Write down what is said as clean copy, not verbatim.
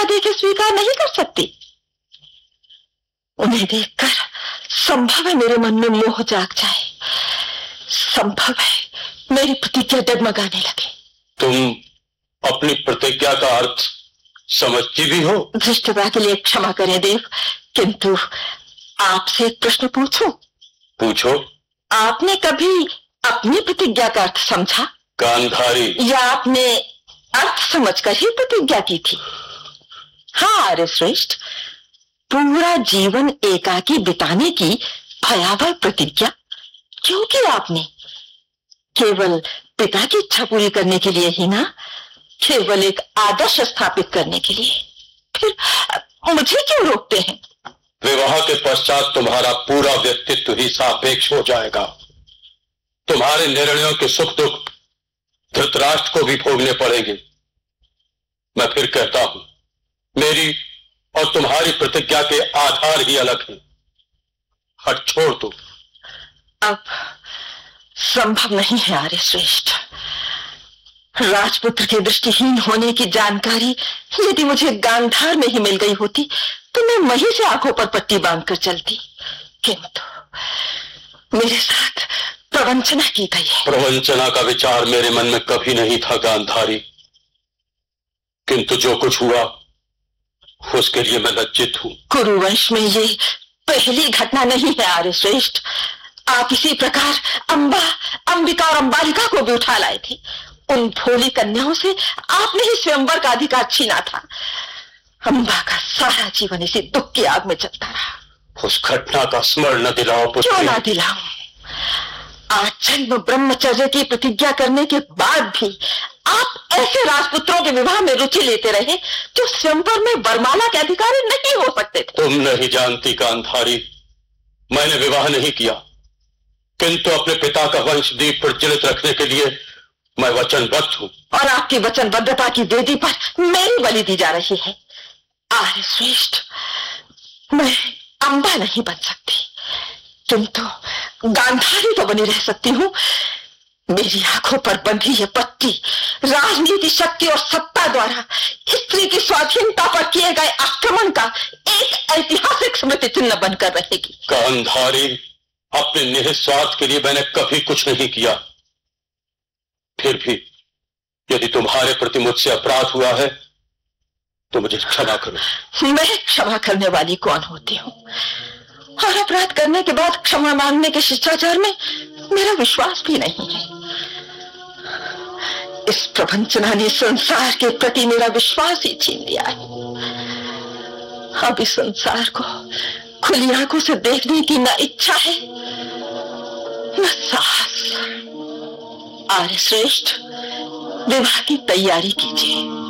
देखे स्वीकार नहीं कर सकती। उन्हें देखकर संभव है मेरे मन में मोह जाग जाए, संभव है मेरी प्रतिज्ञा डगमगाने लगे। तुम अपनी प्रतिज्ञा का अर्थ समझती भी हो? धृष्टता के लिए क्षमा करें देव, किंतु आपसे एक प्रश्न पूछूं? पूछो। आपने कभी अपनी प्रतिज्ञा का अर्थ समझा? गांधारी, या आपने अर्थ समझकर ही प्रतिज्ञा की थी? हाँ आर्य श्रेष्ठ, पूरा जीवन एकाकी बिताने की भयावह प्रतिज्ञा क्यों की आपने? केवल पिता की इच्छा पूरी करने के लिए ही ना, केवल एक आदर्श स्थापित करने के लिए। फिर मुझे क्यों रोकते हैं? विवाह के पश्चात तुम्हारा पूरा व्यक्तित्व ही सापेक्ष हो जाएगा। तुम्हारे निर्णयों के सुख दुख धृतराष्ट्र को भी भोगने पड़ेंगे। मैं फिर कहता हूं, मेरी और तुम्हारी प्रतिज्ञा के आधार ही अलग हैं। हट छोड़ दो। अब संभव नहीं है आर्य श्रेष्ठ। राजपुत्र के दृष्टिहीन होने की जानकारी यदि मुझे गांधार में ही मिल गई होती तो मैं वहीं से आंखों पर पट्टी बांधकर चलती, किंतु मेरे साथ प्रवंचना की गई है। प्रवंचना का विचार मेरे मन में कभी नहीं था गांधारी, किंतु जो कुछ हुआ उसके लिए मैं लज्जित हूं। कुरुवंश में ये पहली घटना नहीं है आर्य श्रेष्ठ। आप इसी प्रकार अंबिका और अंबालिका को भी उठा लाए थे। उन भोली कन्याओं से आपने ही स्वयंवर का अधिकार छीना था। अंबा का सारा जीवन इसी दुख की आग में चलता रहा। उस घटना का स्मरण न दिलाओ पुत्री। क्यों ना दिलाऊं? आजन्म ब्रह्मचर्य की प्रतिज्ञा करने के बाद भी आप ऐसे राजपुत्रों के विवाह में रुचि लेते रहे जो स्वयंवर में वरमाला के अधिकारी नहीं हो सकते थे। तुम नहीं जानती गांधारी, मैंने विवाह नहीं किया, किंतु अपने पिता का वंश दीप प्रज्वलित रखने के लिए मैं वचनबद्ध हूं। और आपकी वचनबद्धता की वेदी पर मेरी बलि दी जा रही है। आर्य श्रेष्ठ, मैं अंबा नहीं बन सकती, किंतु गांधारी तो बनी रह सकती हूं। मेरी आंखों पर बंधी यह पट्टी राजनीति, शक्ति और सत्ता द्वारा स्त्री की स्वाधीनता पर किए गए आक्रमण का एक ऐतिहासिक स्मृति चिन्ह बनकर रहेगी। गांधारी, अपने निहित स्वार्थ के लिए मैंने कभी कुछ नहीं किया। फिर भी यदि तुम्हारे प्रति मुझसे अपराध हुआ है तो मुझे क्षमा करो। मैं क्षमा करने वाली कौन होती हूँ? और अपराध करने के बाद क्षमा मांगने के शिष्टाचार में मेरा विश्वास भी नहीं है। इस प्रवंचना ने संसार के प्रति मेरा विश्वास ही छीन लिया है। अब इस संसार को खुली आंखों से देखने की न इच्छा है न साहस। आर्य श्रेष्ठ, विवाह की तैयारी कीजिए।